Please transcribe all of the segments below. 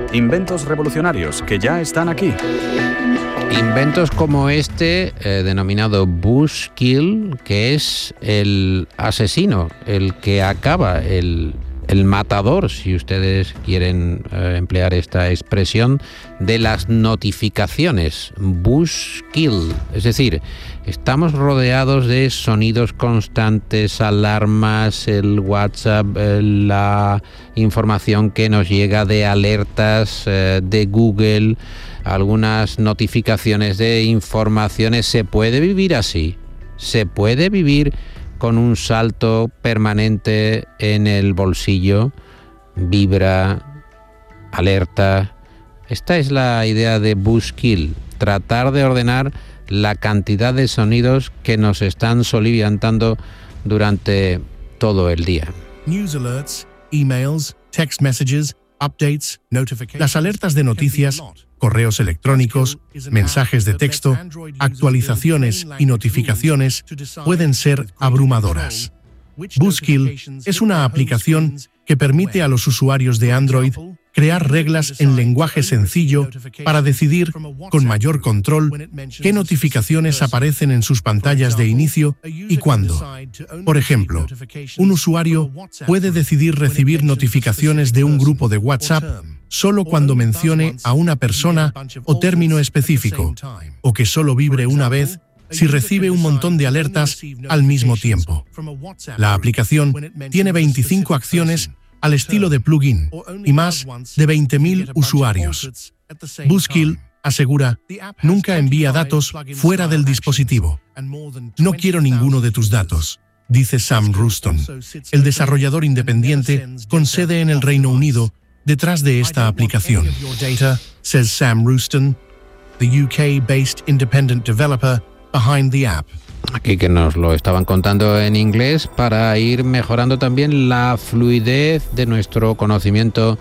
Inventos revolucionarios que ya están aquí. Inventos como este, denominado Buzzkill, que es el asesino, el que acaba, el matador, si ustedes quieren emplear esta expresión, de las notificaciones. Buzzkill, es decir, estamos rodeados de sonidos constantes, alarmas, el WhatsApp, la información que nos llega de alertas de Google, algunas notificaciones de informaciones. ¿Se puede vivir así? ¿Se puede vivir con un salto permanente en el bolsillo? Vibra, alerta. Esta es la idea de Buzzkill, tratar de ordenar la cantidad de sonidos que nos están soliviantando durante todo el día. News alerts, emails, text messages, updates, notifications. Las alertas de noticias, correos electrónicos, mensajes de texto, actualizaciones y notificaciones pueden ser abrumadoras. Buzzkill es una aplicación que permite a los usuarios de Android crear reglas en lenguaje sencillo para decidir con mayor control qué notificaciones aparecen en sus pantallas de inicio y cuándo. Por ejemplo, un usuario puede decidir recibir notificaciones de un grupo de WhatsApp solo cuando mencione a una persona o término específico, o que solo vibre una vez si recibe un montón de alertas al mismo tiempo. La aplicación tiene 25 acciones al estilo de plugin y más de 20.000 usuarios. Buzzkill asegura, nunca envía datos fuera del dispositivo. No quiero ninguno de tus datos, dice Sam Ruston, el desarrollador independiente con sede en el Reino Unido detrás de esta aplicación. Says Sam Ruston, the UK-based independent developer behind the app. Aquí que nos lo estaban contando en inglés para ir mejorando también la fluidez de nuestro conocimiento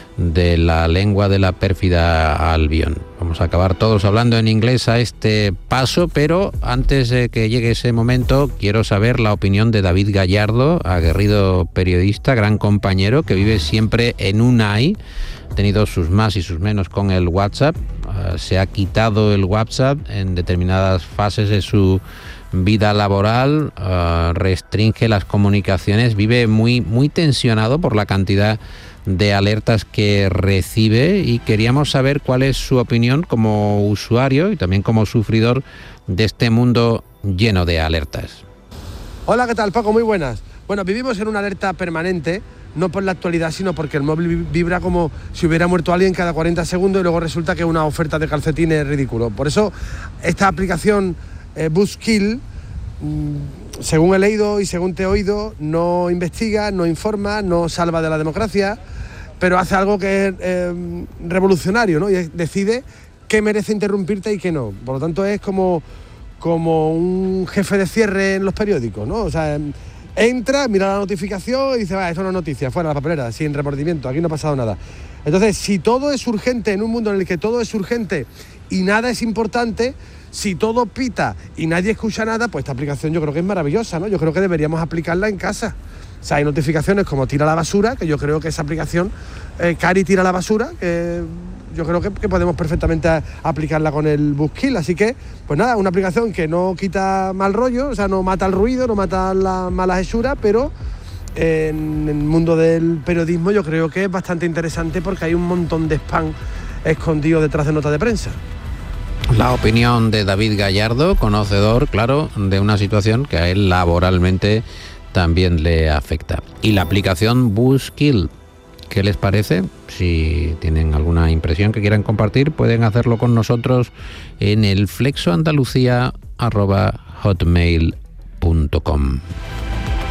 de la lengua de la pérfida Albion. Vamos a acabar todos hablando en inglés a este paso, pero antes de que llegue ese momento quiero saber la opinión de David Gallardo, aguerrido periodista, gran compañero que vive siempre en Unai. Ha tenido sus más y sus menos con el WhatsApp. Se ha quitado el WhatsApp en determinadas fases de su vida laboral, restringe las comunicaciones, vive muy tensionado por la cantidad de alertas que recibe, y queríamos saber cuál es su opinión como usuario y también como sufridor de este mundo lleno de alertas. Hola, ¿qué tal, Paco? Muy buenas. Bueno, vivimos en una alerta permanente, no por la actualidad, sino porque el móvil vibra como si hubiera muerto alguien cada 40 segundos y luego resulta que una oferta de calcetines es ridículo. Por eso esta aplicación Buzzkill, según he leído y según te he oído, no investiga, no informa, no salva de la democracia, pero hace algo que es revolucionario, ¿no? Y decide qué merece interrumpirte y qué no. Por lo tanto, es como un jefe de cierre en los periódicos, ¿no? O sea, entra, mira la notificación y dice, esto no es noticia, fuera la papelera, sin remordimiento, aquí no ha pasado nada. Entonces, si todo es urgente, en un mundo en el que todo es urgente y nada es importante, si todo pita y nadie escucha nada, pues esta aplicación yo creo que es maravillosa, ¿no? Yo creo que deberíamos aplicarla en casa. O sea, hay notificaciones como tira la basura, que yo creo que esa aplicación, Cari tira la basura, que yo creo que podemos perfectamente aplicarla con el Buzzkill. Así que, pues nada, una aplicación que no quita mal rollo, o sea, no mata el ruido, no mata la mala hechura, pero en el mundo del periodismo yo creo que es bastante interesante porque hay un montón de spam escondido detrás de notas de prensa. La opinión de David Gallardo, conocedor, claro, de una situación que a él laboralmente también le afecta. Y la aplicación Buzzkill, ¿qué les parece? Si tienen alguna impresión que quieran compartir, pueden hacerlo con nosotros en el flexoandalucía@hotmail.com.